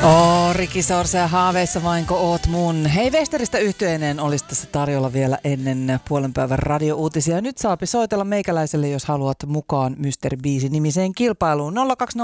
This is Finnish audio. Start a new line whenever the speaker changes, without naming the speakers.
Riki Sorsa ja haaveissa vainko oot mun. Hei, Westeristä yhtyeineen olisi tässä tarjolla vielä ennen puolen päivän radiouutisia. Nyt saapi soitella meikäläiselle, jos haluat mukaan Mystery Biisi nimiseen kilpailuun. 020